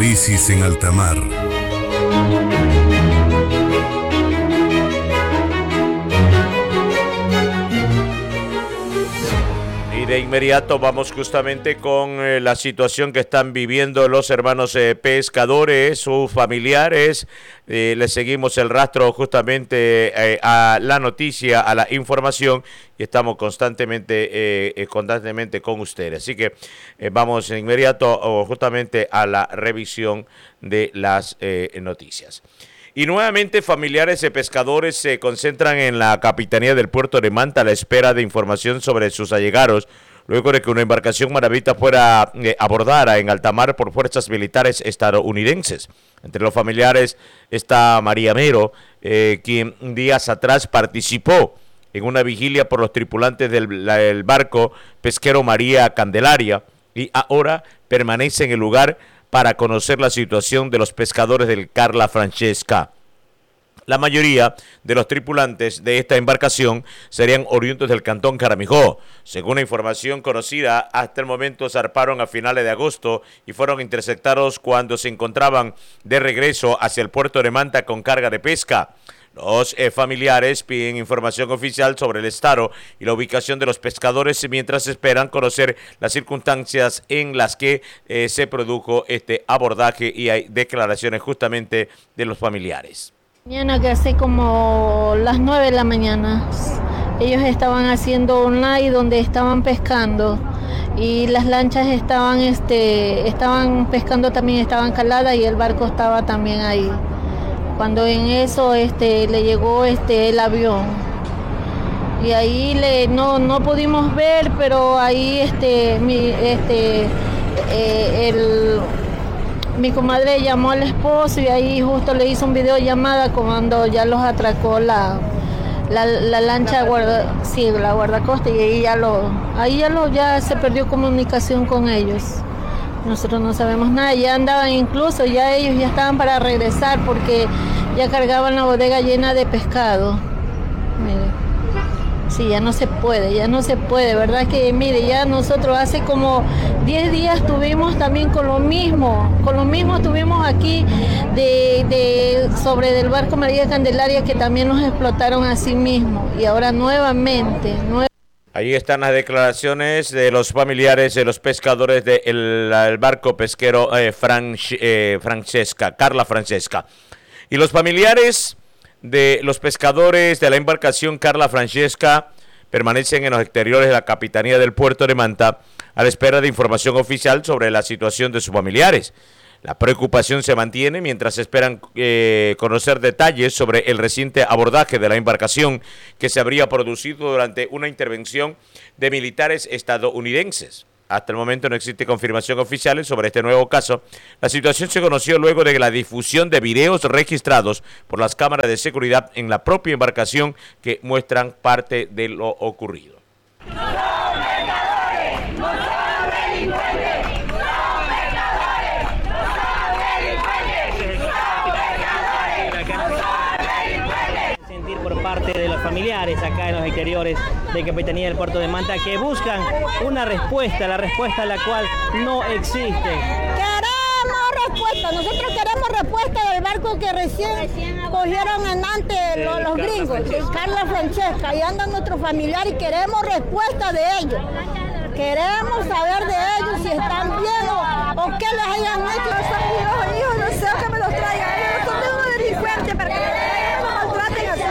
Crisis en alta mar. Y de inmediato vamos justamente con la situación que están viviendo los hermanos pescadores, sus familiares. Les seguimos el rastro justamente a la noticia, a la información, y estamos constantemente con ustedes. Así que vamos de inmediato justamente a la revisión de las noticias. Y nuevamente familiares de pescadores se concentran en la capitanía del puerto de Manta a la espera de información sobre sus allegados, luego de que una embarcación maravita fuera abordada en alta mar por fuerzas militares estadounidenses. Entre los familiares está María Mero, quien días atrás participó en una vigilia por los tripulantes del barco pesquero María Candelaria y ahora permanece en el lugar para conocer la situación de los pescadores del Carla Francesca. La mayoría de los tripulantes de esta embarcación serían oriundos del cantón Caramijó. Según la información conocida, hasta el momento zarparon a finales de agosto y fueron interceptados cuando se encontraban de regreso hacia el puerto de Manta con carga de pesca. Los familiares piden información oficial sobre el estado y la ubicación de los pescadores mientras esperan conocer las circunstancias en las que se produjo este abordaje, y hay declaraciones justamente de los familiares. Mañana que hace como las 9 de la mañana, ellos estaban haciendo un live donde estaban pescando y las lanchas estaban pescando también, estaban caladas y el barco estaba también ahí. Cuando en eso le llegó el avión y ahí no pudimos ver, pero ahí mi comadre llamó al esposo y ahí justo le hizo un videollamada cuando ya los atracó la lancha la guardacosta, y ahí ya se perdió comunicación con ellos. Nosotros no sabemos nada, ya andaban incluso, ya ellos ya estaban para regresar porque ya cargaban la bodega llena de pescado. Mire, sí, ya no se puede, ¿verdad? Que mire, ya nosotros hace como 10 días tuvimos también con lo mismo tuvimos aquí sobre del barco María Candelaria, que también nos explotaron así mismo, y ahora nuevamente. Ahí están las declaraciones de los familiares de los pescadores del barco pesquero Carla Francesca. Y los familiares de los pescadores de la embarcación Carla Francesca permanecen en los exteriores de la capitanía del puerto de Manta a la espera de información oficial sobre la situación de sus familiares. La preocupación se mantiene mientras esperan conocer detalles sobre el reciente abordaje de la embarcación que se habría producido durante una intervención de militares estadounidenses. Hasta el momento no existe confirmación oficial sobre este nuevo caso. La situación se conoció luego de la difusión de videos registrados por las cámaras de seguridad en la propia embarcación que muestran parte de lo ocurrido. De los familiares acá en los exteriores de Capitanía del Puerto de Manta, que buscan una respuesta, la respuesta a la cual no existe. Queremos respuesta, nosotros queremos respuesta del barco que recién cogieron en antes los gringos, el Carla Francesca, y andan nuestros familiares y queremos respuesta de ellos. Queremos saber de ellos si están bien o qué les hayan hecho. Son mis hijos, no sé, que me los traigan. Ellos son unos delincuentes, pero que nos maltraten así.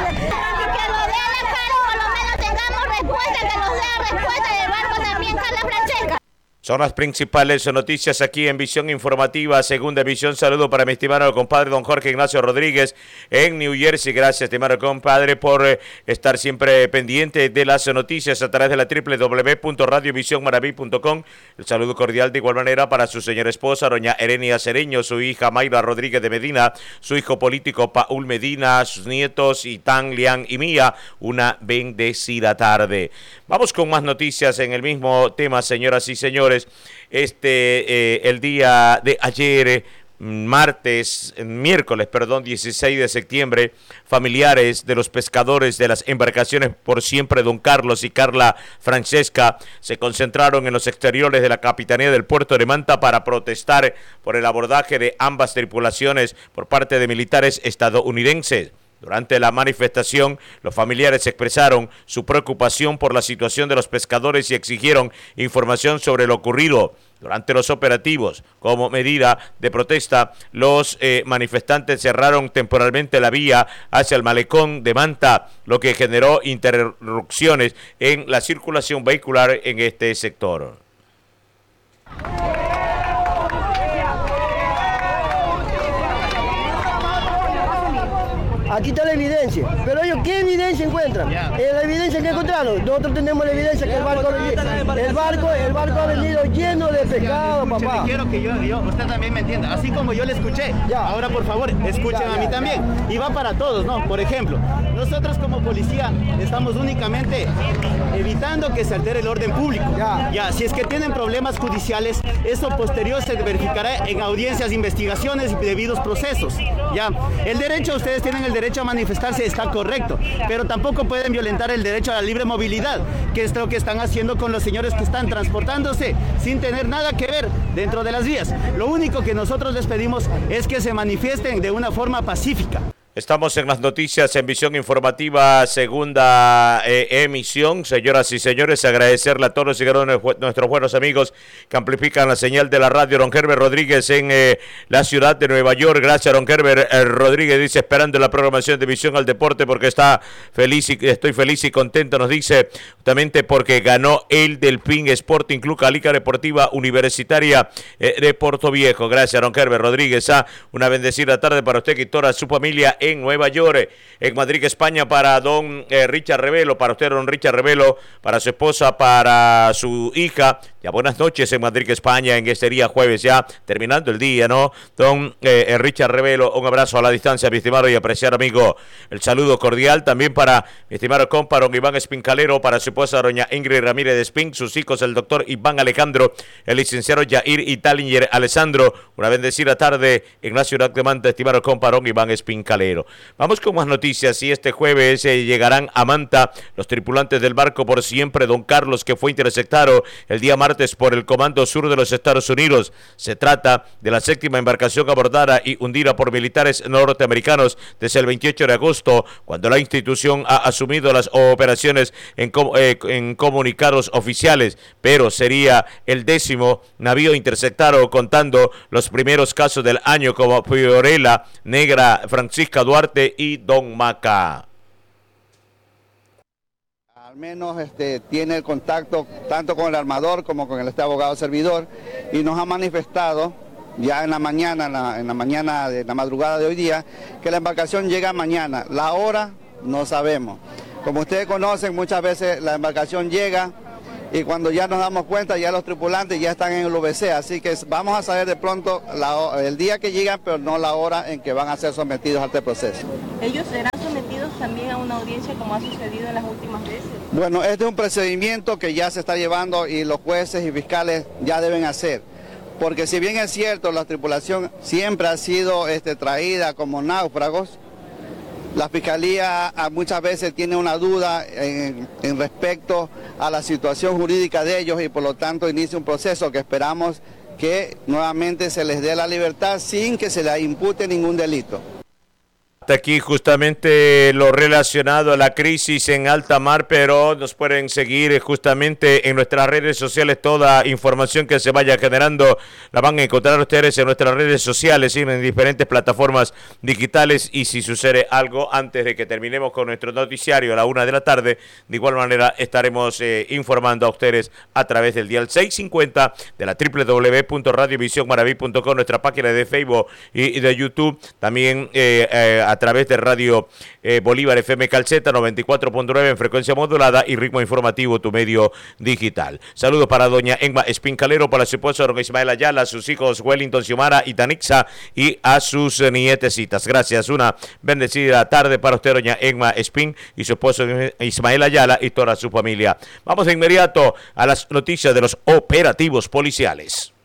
Son las principales noticias aquí en Visión Informativa, Segunda Visión. Saludo para mi estimado compadre don Jorge Ignacio Rodríguez en New Jersey. Gracias, estimado compadre, por estar siempre pendiente de las noticias a través de la www.radiovisionmaraví.com. El saludo cordial de igual manera para su señora esposa, doña Erenia Cereño, su hija Mayra Rodríguez de Medina, su hijo político Paul Medina, sus nietos Itán, Lian y Mía. Una bendecida tarde. Vamos con más noticias en el mismo tema, señoras y señores. El día de ayer miércoles, 16 de septiembre, familiares de los pescadores de las embarcaciones Por Siempre Don Carlos y Carla Francesca se concentraron en los exteriores de la Capitanía del Puerto de Manta para protestar por el abordaje de ambas tripulaciones por parte de militares estadounidenses. Durante la manifestación, los familiares expresaron su preocupación por la situación de los pescadores y exigieron información sobre lo ocurrido. Durante los operativos, como medida de protesta, los manifestantes cerraron temporalmente la vía hacia el malecón de Manta, lo que generó interrupciones en la circulación vehicular en este sector. Aquí está la evidencia, pero ellos ¿qué evidencia encuentran? La evidencia que encontraron, nosotros tenemos la evidencia que el barco ha venido lleno de pescado, papá. Quiero que usted también me entienda, así como yo le escuché, ahora por favor, escuchen a mí también, y va para todos, ¿no? Por ejemplo, nosotros como policía estamos únicamente evitando que se altere el orden público. Si es que tienen problemas judiciales, eso posterior se verificará en audiencias de investigaciones y debidos procesos. El derecho, ustedes tienen el derecho a manifestarse, está correcto, pero tampoco pueden violentar el derecho a la libre movilidad, que es lo que están haciendo con los señores que están transportándose sin tener nada que ver dentro de las vías. Lo único que nosotros les pedimos es que se manifiesten de una forma pacífica. Estamos en las noticias en Visión Informativa, segunda emisión. Señoras y señores, agradecerle a todos y cada uno de nuestros buenos amigos que amplifican la señal de la radio. Don Herbert Rodríguez en la ciudad de Nueva York. Gracias, don Herbert Rodríguez. Dice, esperando la programación de Visión al Deporte porque estoy feliz y contento. Nos dice, justamente porque ganó el Delfín Sporting Club Calica Deportiva Universitaria de Puerto Viejo. Gracias, don Herbert Rodríguez. Una bendecida tarde para usted y toda su familia en Nueva York. En Madrid, España, para don Richard Revelo, para usted, don Richard Revelo, para su esposa, para su hija. Ya buenas noches en Madrid, España, en este día jueves, ya terminando el día, ¿no? Don Richard Revelo, un abrazo a la distancia, mi estimado y apreciado amigo. El saludo cordial también para mi estimado compa, don Iván Espincalero, para su esposa, doña Ingrid Ramírez de Espín, sus hijos, el doctor Iván Alejandro, el licenciado Jair Italinger Alessandro. Una bendecida tarde en la ciudad de Manta, estimado compa, don Iván Espincalero. Vamos con más noticias y este jueves llegarán a Manta los tripulantes del barco Por Siempre Don Carlos, que fue interceptado el día martes por el Comando Sur de los Estados Unidos. Se trata de la 7ª embarcación abordada y hundida por militares norteamericanos desde el 28 de agosto, cuando la institución ha asumido las operaciones en comunicados oficiales, pero sería el 10º navío interceptado, contando los primeros casos del año como Fiorella, Negra, Francisca Duarte y Don Maca. Al menos tiene el contacto tanto con el armador como con el abogado servidor y nos ha manifestado ya en la mañana de la madrugada de hoy día que la embarcación llega mañana. La hora no sabemos. Como ustedes conocen, muchas veces la embarcación llega y cuando ya nos damos cuenta ya los tripulantes ya están en el VC, así que vamos a saber de pronto el día que llegan, pero no la hora en que van a ser sometidos a este proceso. ¿Ellos serán sometidos también a una audiencia como ha sucedido en las últimas veces? Bueno, este es un procedimiento que ya se está llevando y los jueces y fiscales ya deben hacer. Porque si bien es cierto, la tripulación siempre ha sido traída como náufragos, la Fiscalía muchas veces tiene una duda en respecto a la situación jurídica de ellos y por lo tanto inicia un proceso que esperamos que nuevamente se les dé la libertad sin que se les impute ningún delito. Hasta aquí justamente lo relacionado a la crisis en alta mar, pero nos pueden seguir justamente en nuestras redes sociales. Toda información que se vaya generando la van a encontrar ustedes en nuestras redes sociales y en diferentes plataformas digitales. Y si sucede algo antes de que terminemos con nuestro noticiario a la 1 de la tarde, de igual manera estaremos informando a ustedes a través del dial 650 de la www.radiovisionmaraví.com, nuestra página de Facebook y de YouTube, también a través de Radio Bolívar FM Calceta 94.9 en frecuencia modulada y Ritmo Informativo, tu medio digital. Saludos para doña Emma Espincalero, para su esposo don Ismael Ayala, a sus hijos Wellington, Xiomara y Tanixa y a sus nietecitas. Gracias, una bendecida tarde para usted, doña Emma Espin y su esposo Ismael Ayala y toda su familia. Vamos de inmediato a las noticias de los operativos policiales.